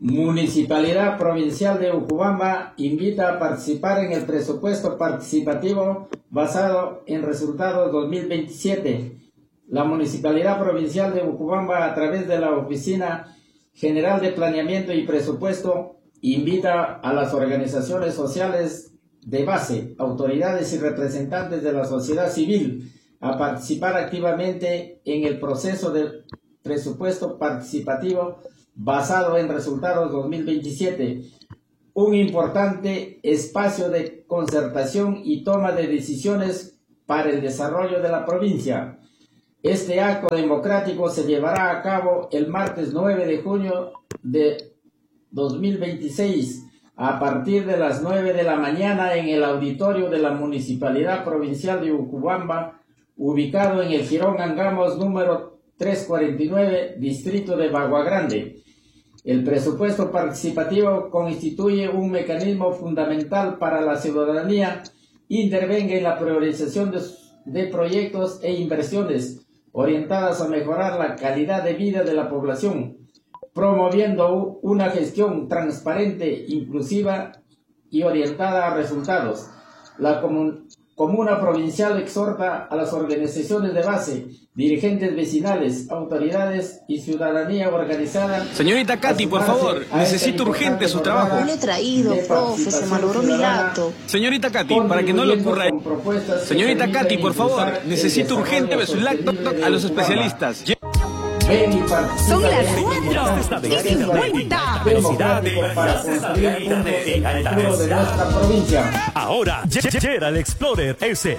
Municipalidad Provincial de Ucubamba invita a participar en el presupuesto participativo basado en resultados 2027. La Municipalidad Provincial de Ucubamba, a través de la Oficina General de Planeamiento y Presupuesto, invita a las organizaciones sociales de base, autoridades y representantes de la sociedad civil a participar activamente en el proceso del presupuesto participativo basado en resultados 2027, un importante espacio de concertación y toma de decisiones para el desarrollo de la provincia. Este acto democrático se llevará a cabo el martes 9 de junio de 2026 a partir de las 9 de la mañana en el auditorio de la Municipalidad Provincial de Ucubamba, ubicado en el Jirón Angamos número 349, distrito de Bagua Grande. El presupuesto participativo constituye un mecanismo fundamental para la ciudadanía, intervenga en la priorización de proyectos e inversiones orientadas a mejorar la calidad de vida de la población, promoviendo una gestión transparente, inclusiva y orientada a resultados. La Comuna Provincial exhorta a las organizaciones de base, dirigentes vecinales, autoridades y ciudadanía organizada. Señorita Katy, por favor, necesito urgente su trabajo. No lo he traído, profe, se malogró mi gato. Señorita Katy, para que no le ocurra... Señorita Katy, por favor, necesito urgente su lacto a los especialistas. Son las 4:50. Velocidades para construir juntos el futuro de nuestra provincia. Ahora, Gerald Explorer S.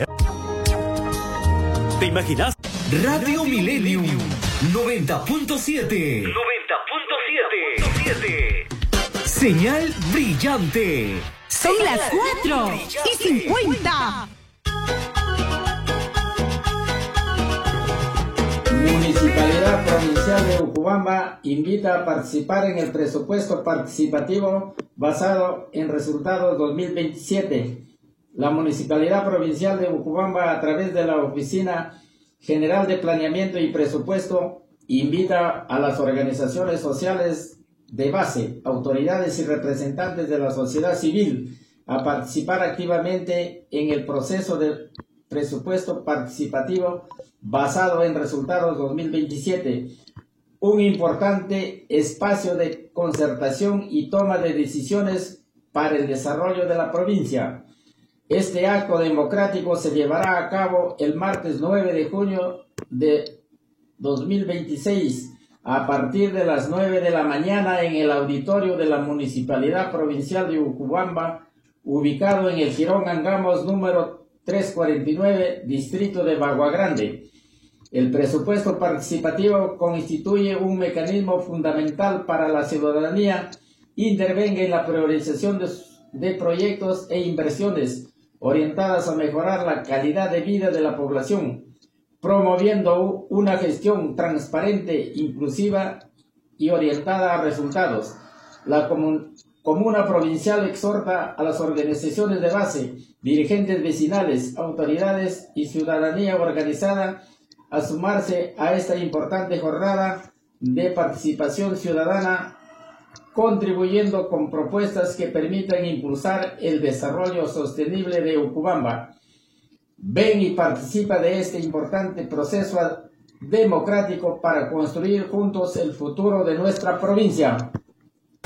¿Te imaginas? Radio Millennium 90.7. 90.7. Señal brillante. Son las 4:50. Municipalidad Provincial de Ucubamba invita a participar en el presupuesto participativo basado en resultados 2027. La Municipalidad Provincial de Ucubamba, a través de la Oficina General de Planeamiento y Presupuesto, invita a las organizaciones sociales de base, autoridades y representantes de la sociedad civil a participar activamente en el proceso del presupuesto participativo basado en resultados 2027, un importante espacio de concertación y toma de decisiones para el desarrollo de la provincia. Este acto democrático se llevará a cabo el martes 9 de junio de 2026 a partir de las 9 de la mañana en el auditorio de la Municipalidad Provincial de Ucubamba, ubicado en el Jirón Angamos número 349, distrito de Bagua Grande. El presupuesto participativo constituye un mecanismo fundamental para la ciudadanía, intervenga en la priorización de proyectos e inversiones orientadas a mejorar la calidad de vida de la población, promoviendo una gestión transparente, inclusiva y orientada a resultados. La Comuna Provincial exhorta a las organizaciones de base, dirigentes vecinales, autoridades y ciudadanía organizada a sumarse a esta importante jornada de participación ciudadana, contribuyendo con propuestas que permitan impulsar el desarrollo sostenible de Ucubamba. Ven y participa de este importante proceso democrático para construir juntos el futuro de nuestra provincia.